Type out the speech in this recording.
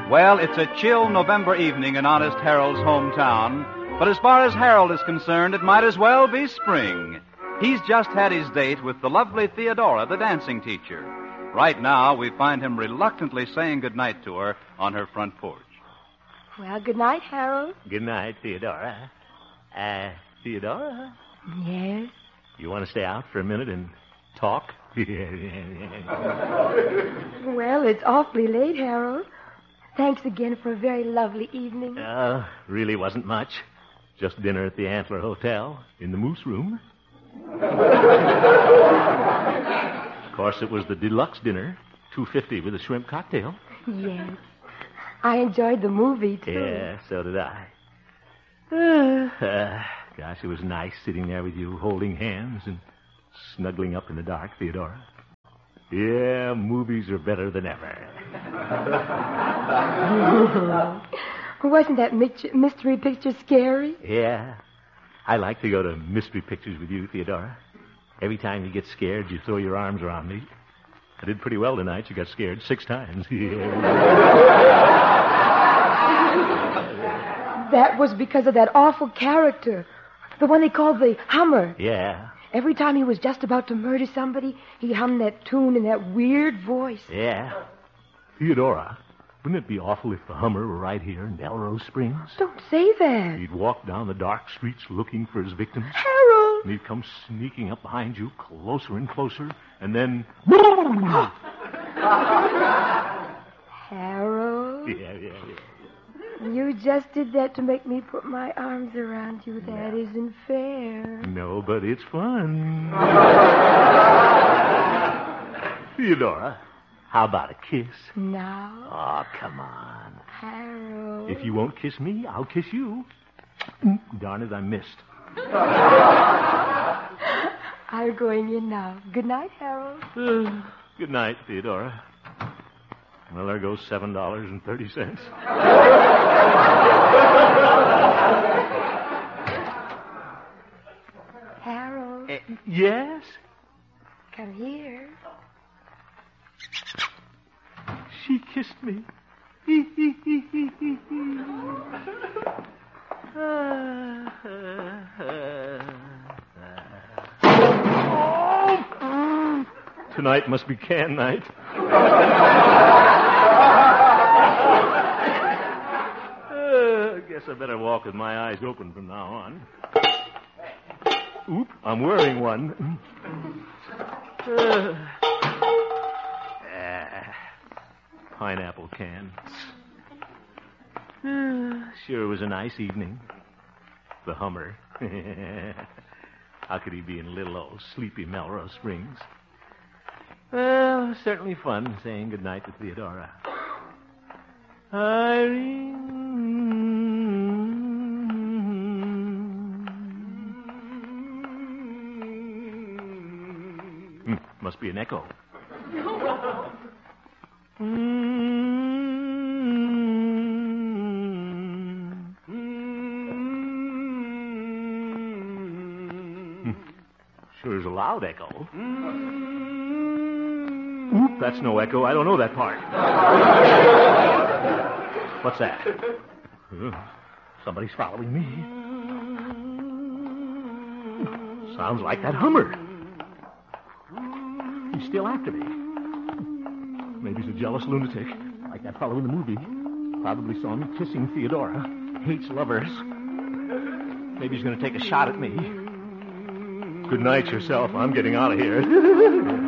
Well, it's a chill November evening in honest Harold's hometown, but as far as Harold is concerned, it might as well be spring. He's just had his date with the lovely Theodora, the dancing teacher. Right now, we find him reluctantly saying goodnight to her on her front porch. Well, good night, Harold. Good night, Theodora. Theodora? Yes? You want to stay out for a minute and talk? Well, it's awfully late, Harold. Thanks again for a very lovely evening. Really wasn't much. Just dinner at the Antler Hotel in the Moose Room. Of course, it was the deluxe dinner, $2.50 with a shrimp cocktail. Yes. I enjoyed the movie, too. Yeah, so did I. Gosh, it was nice sitting there with you, holding hands and snuggling up in the dark, Theodora. Yeah, movies are better than ever. Wasn't that mystery picture scary? Yeah. I like to go to mystery pictures with you, Theodora. Every time you get scared, you throw your arms around me. I did pretty well tonight. You got scared 6 times. That was because of that awful character. The one they called the Hummer. Yeah. Every time he was just about to murder somebody, he hummed that tune in that weird voice. Yeah. Theodora, wouldn't it be awful if the Hummer were right here in Melrose Springs? Don't say that. He'd walk down the dark streets looking for his victims. Harold! And he'd come sneaking up behind you, closer and closer, and then... Harold? Yeah. You just did that to make me put my arms around you. That isn't fair. No, but it's fun. Theodora, how about a kiss? Now? Oh, come on. Harold. If you won't kiss me, I'll kiss you. Darn it, I missed. I'm going in now. Good night, Harold. Good night, Theodora. Well, there goes $7.30. Harold. Yes? Come here. She kissed me. Tonight must be can night. Guess I better walk with my eyes open from now on. Oop, I'm wearing one. Pineapple can. Sure was a nice evening. The Hummer. How could he be in little old sleepy Melrose Springs? Well, certainly fun saying goodnight to Theodora. Irene. Must be an echo. Sure is a loud echo. Oop, that's no echo. I don't know that part. What's that? Somebody's following me. Sounds like that Hummer. He's still after me. Maybe he's a jealous lunatic, like that fellow in the movie. Probably saw me kissing Theodora. Hates lovers. Maybe he's going to take a shot at me. Good night yourself. I'm getting out of here.